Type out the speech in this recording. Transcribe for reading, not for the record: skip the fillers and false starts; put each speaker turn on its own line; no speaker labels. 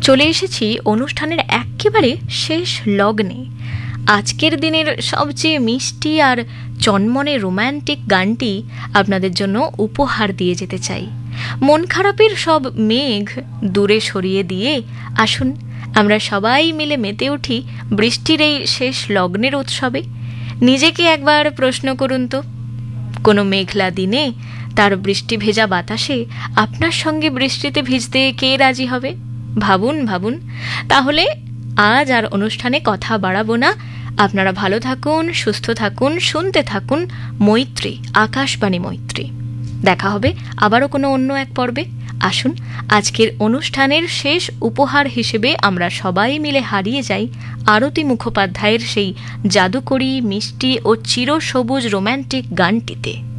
চলে এসেছি অনুষ্ঠানের একেবারে শেষ লগ্নে। আজকের দিনের সবচেয়ে মিষ্টি আর চনমনে রোম্যান্টিক গানটি আপনাদের জন্য উপহার দিয়ে যেতে চাই। মন খারাপের সব মেঘ দূরে সরিয়ে দিয়ে আসুন আমরা সবাই মিলে মেতে উঠি বৃষ্টির এই শেষ লগ্নের উৎসবে। নিজেকে একবার প্রশ্ন করুন তো, কোনো মেঘলা দিনে তার বৃষ্টি ভেজা বাতাসে আপনার সঙ্গে বৃষ্টিতে ভিজতে কে রাজি হবে? ভাবুন ভাবুন। তাহলে আজ আর অনুষ্ঠানে কথা বাড়াবো না। আপনারা ভালো থাকুন, সুস্থ থাকুন, শুনতে থাকুন মৈত্রী, আকাশবাণী মৈত্রী। দেখা হবে আবারও কোনো অন্য এক পর্বে। আসুন আজকের অনুষ্ঠানের শেষ উপহার হিসেবে আমরা সবাই মিলে হারিয়ে যাই আরতি মুখোপাধ্যায়ের সেই জাদুকরী, মিষ্টি ও চিরসবুজ রোম্যান্টিক গানটিতে।